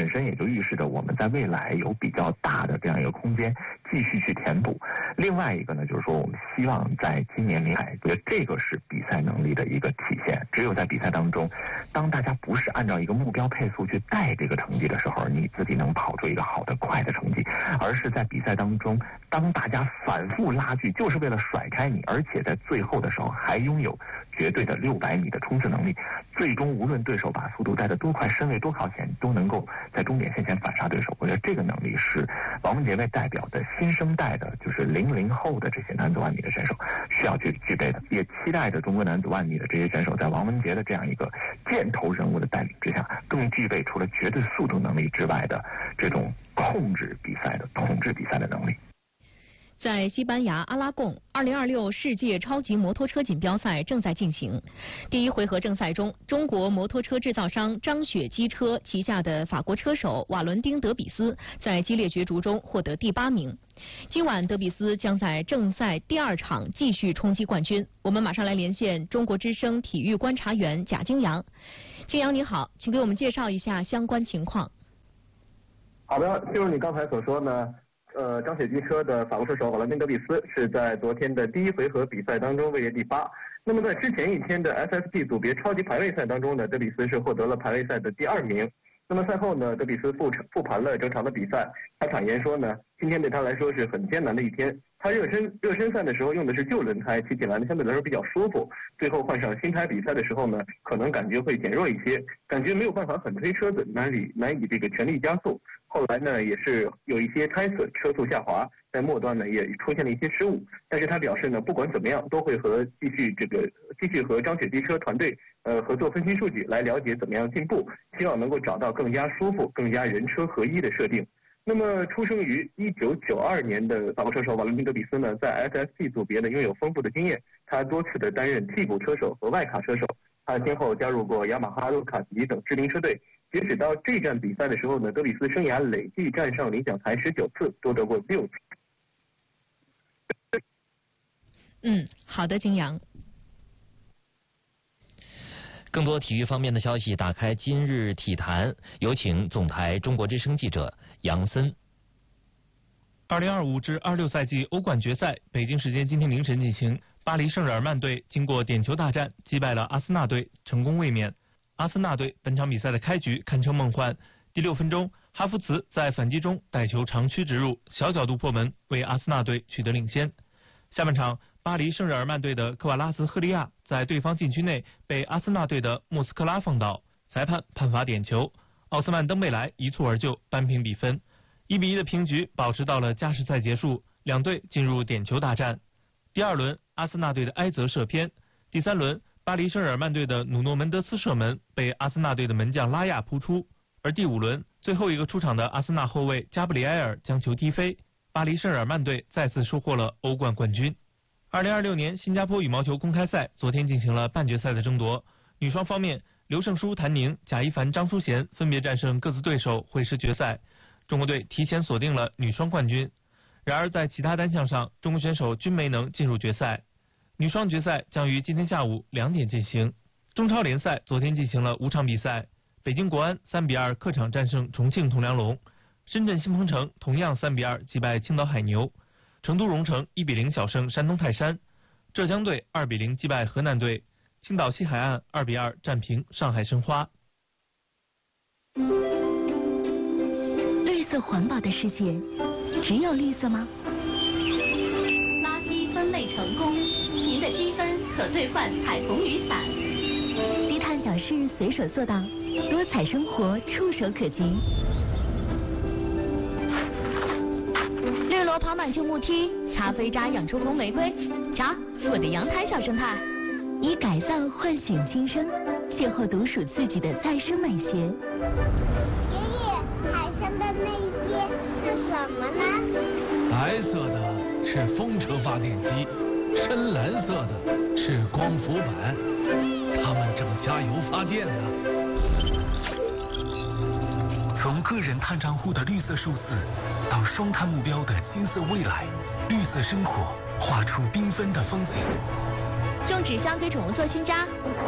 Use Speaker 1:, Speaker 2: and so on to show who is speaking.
Speaker 1: 本身也就预示着我们在未来有比较大的这样一个空间继续去填补。另外一个呢，就是说我们希望在今年明海，觉得这个是比赛能力的一个体现。只有在比赛当中，当大家不是按照一个目标配速去带这个成绩的时候，你自己能跑出一个好的快的成绩，而是在比赛当中，当大家反复拉锯，就是为了甩开你，而且在最后的时候还拥有绝对的600米的冲刺能力，最终无论对手把速度带得多快，身位多靠前，都能够在终点线前反杀对手。我觉得这个能力是王文杰为代表的新生代的，就是00后的这些男子万米的选手需要具备的。也期待着中国男子万米的这些选手在王文杰的这样一个箭头人物的带领之下，更具备除了绝对速度能力之外的这种统治比赛的能力。
Speaker 2: 在西班牙阿拉贡，2026世界超级摩托车锦标赛正在进行。第一回合正赛中，中国摩托车制造商张雪机车旗下的法国车手瓦伦丁·德比斯在激烈角逐中获得第8名。今晚德比斯将在正赛第2场继续冲击冠军。我们马上来连线中国之声体育观察员贾京阳。京阳你好，请给我们介绍一下相关情况。
Speaker 3: 好的，就如你刚才所说呢，张雪机车的法国车手瓦伦丁·德比斯是在昨天的第一回合比赛当中位列第8。那么在之前一天的 SSP 组别超级排位赛当中呢，德比斯是获得了排位赛的第2名。那么赛后呢，德比斯复盘了整场的比赛，他坦言说呢，今天对他来说是很艰难的一天。他热身赛的时候用的是旧轮胎，骑起来呢相对来说比较舒服。最后换上新胎比赛的时候呢，可能感觉会减弱一些，感觉没有办法狠推车子，难以这个全力加速。后来呢，也是有一些胎损，车速下滑，在末端呢也出现了一些失误。但是他表示呢，不管怎么样，都会继续和张雪机车团队合作分析数据，来了解怎么样进步，希望能够找到更加舒服、更加人车合一的设定。那么，出生于1992年的法国车手瓦伦丁·德比斯呢，在 SSP 组别呢拥有丰富的经验，他多次的担任替补车手和外卡车手，他先后加入过雅马哈、杜卡迪等知名车队。截止到这站比赛的时候呢，德比斯生涯累计站上领奖台19次，夺得过6次。
Speaker 2: 好的，京阳。
Speaker 4: 更多体育方面的消息，打开今日体坛，有请总台中国之声记者杨森。
Speaker 5: 2025至26赛季欧冠决赛，北京时间今天凌晨进行。巴黎圣日耳曼队经过点球大战击败了阿森纳队，成功卫冕。阿森纳队本场比赛的开局堪称梦幻。第6分钟，哈弗茨在反击中带球长驱直入，小角度破门，为阿森纳队取得领先。下半场，巴黎圣日耳曼队的科瓦拉斯赫利亚在对方禁区内被阿森纳队的莫斯科拉放倒，裁判判罚点球，奥斯曼登贝莱一蹴而就扳平比分，1-1的平局保持到了加时赛结束，两队进入点球大战。第2轮，阿森纳队的埃泽射偏；第3轮，巴黎圣日耳曼队的努诺门德斯射门被阿森纳队的门将拉亚扑出，而第5轮最后一个出场的阿森纳后卫加布里埃尔将球踢飞，巴黎圣日耳曼队再次收获了欧冠冠军。2026年新加坡羽毛球公开赛昨天进行了半决赛的争夺，女双方面，刘胜书、谭宁、贾一凡、张淑娴分别战胜各自对手，会师决赛，中国队提前锁定了女双冠军。然而在其他单项上，中国选手均没能进入决赛。女双决赛将于今天下午2点进行。中超联赛昨天进行了5场比赛，北京国安3-2客场战胜重庆铜梁龙，深圳新鹏城同样3-2击败青岛海牛，成都蓉城1-0小胜山东泰山，浙江队2-0击败河南队，青岛西海岸2-2战平上海申花。
Speaker 6: 绿色环保的世界，只有绿色吗？
Speaker 7: 垃圾分类成功，您的积分可兑换彩虹雨伞。
Speaker 6: 低碳小事随手做到，多彩生活触手可及。绿萝跑满旧木梯，擦飞渣养出红玫瑰。瞧，我的阳台小生态。以改造唤醒新生，邂逅独属自己的再生美学。
Speaker 8: 爷爷，海上的那些是什么呢？
Speaker 9: 白色的是风车发电机，深蓝色的是光伏板，它们正加油发电呢。从个人碳账户的绿色数字到双碳目标的金色未来，绿色生活画出缤纷的风景。
Speaker 6: 用纸箱给宠物做新家。